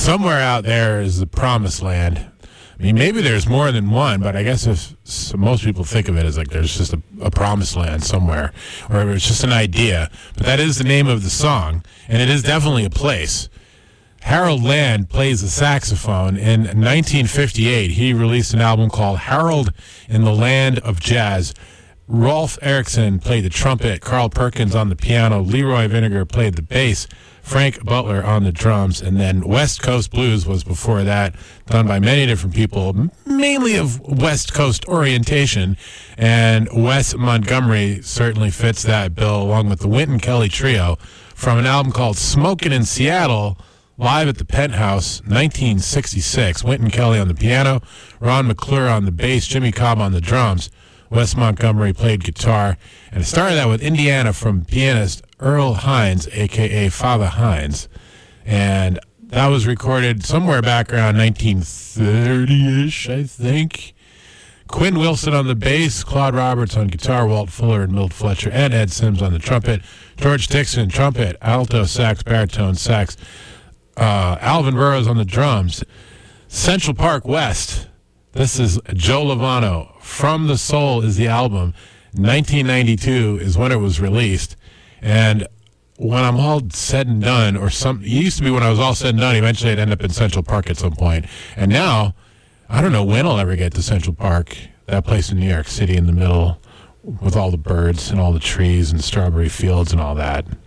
somewhere out there is the promised land. I mean, maybe there's more than one, but I guess most people think of it as like there's just a promised land somewhere, or it's just an idea. But that is the name of the song, and it is definitely a place. Harold Land plays the saxophone. In 1958, he released an album called Harold in the Land of Jazz. Rolf Erickson played the trumpet, Carl Perkins on the piano, Leroy Vinegar played the bass, Frank Butler on the drums, and then West Coast Blues was before that, done by many different people, mainly of West Coast orientation, and Wes Montgomery certainly fits that bill, along with the Wynton Kelly Trio, from an album called Smokin' in Seattle, live at the Penthouse, 1966. Wynton Kelly on the piano, Ron McClure on the bass, Jimmy Cobb on the drums, Wes Montgomery played guitar, and it started out with Indiana from pianist Earl Hines, a.k.a. Father Hines. And that was recorded somewhere back around 1930-ish, I think. Quinn Wilson on the bass, Claude Roberts on guitar, Walt Fuller and Milt Fletcher, and Ed Sims on the trumpet, George Dixon, trumpet, alto sax, baritone sax, Alvin Burroughs on the drums. Central Park West. This is Joe Lovano. From the Soul is the album. 1992 is when it was released. And when I'm all said and done, it used to be when I was all said and done, eventually I'd end up in Central Park at some point. And now, I don't know when I'll ever get to Central Park, that place in New York City in the middle with all the birds and all the trees and strawberry fields and all that.